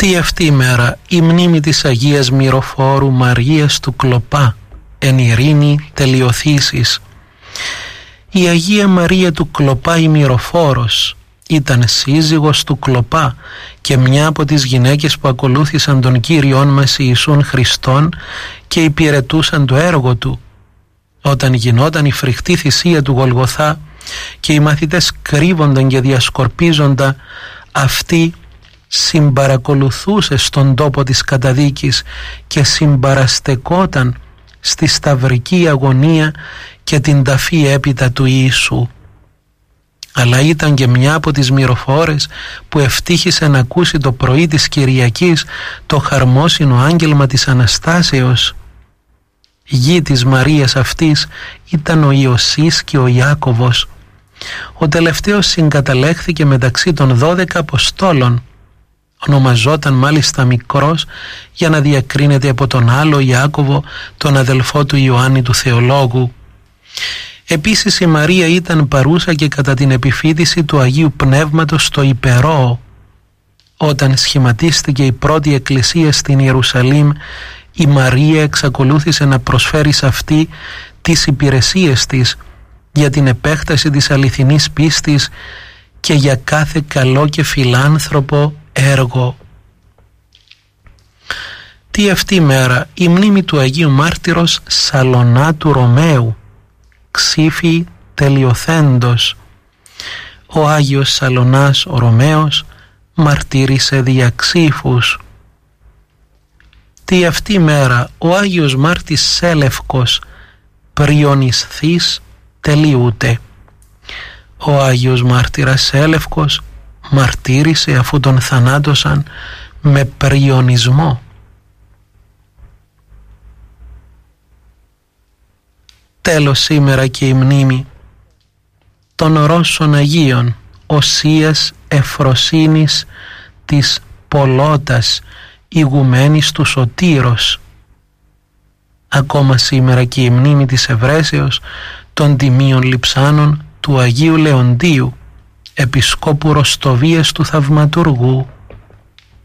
Τι αυτή η μέρα η μνήμη της Αγίας Μυροφόρου Μαρίας του Κλοπά, εν ειρήνη τελειωθήσεις. Η Αγία Μαρία του Κλοπά η Μυροφόρος ήταν σύζυγος του Κλοπά και μια από τις γυναίκες που ακολούθησαν τον Κύριόν μας Ιησούν Χριστόν και υπηρετούσαν το έργο του. Όταν γινόταν η φρικτή θυσία του Γολγοθά και οι μαθητές κρύβονταν και διασκορπίζονταν, αυτή συμπαρακολουθούσε στον τόπο της καταδίκης και συμπαραστεκόταν στη σταυρική αγωνία και την ταφή έπειτα του Ιησού. Αλλά ήταν και μια από τις μυροφόρες που ευτύχησε να ακούσει το πρωί της Κυριακής το χαρμόσυνο άγγελμα της Αναστάσεως. Γη της Μαρίας αυτής ήταν ο Ιωσής και ο Ιάκωβος. Ο τελευταίος συγκαταλέχθηκε μεταξύ των 12 Αποστόλων. Ονομαζόταν μάλιστα Μικρός για να διακρίνεται από τον άλλο Ιάκωβο, τον αδελφό του Ιωάννη του Θεολόγου. Επίσης η Μαρία ήταν παρούσα και κατά την επιφύτηση του Αγίου Πνεύματος στο Υπερό. Όταν σχηματίστηκε η πρώτη εκκλησία στην Ιερουσαλήμ, η Μαρία εξακολούθησε να προσφέρει σε αυτή τις υπηρεσίες της για την επέκταση της αληθινής πίστης και για κάθε καλό και φιλάνθρωπο έργο. Τι αυτή η μέρα η μνήμη του Αγίου Μάρτυρος Σαλονάτου Ρωμαίου, ξύφη τελειωθέντος. Ο Άγιος Σαλονάς ο Ρωμαίος μαρτύρησε δια ξύφους. Τι αυτή η μέρα ο Άγιος Μάρτης Σέλευκος πριονισθής τελειούται. Ο Άγιος Μάρτυρας Σέλευκος μαρτύρησε αφού τον θανάτωσαν με πριονισμό. Τέλος σήμερα και η μνήμη των Ρώσων Αγίων Οσίας Εφροσύνης της Πολώτας, ηγουμένης του Σωτήρος. Ακόμα σήμερα και η μνήμη της Ευρέσεως των τιμίων λειψάνων του Αγίου Λεοντίου, επισκόπου Ροστοβίας του Θαυματουργού.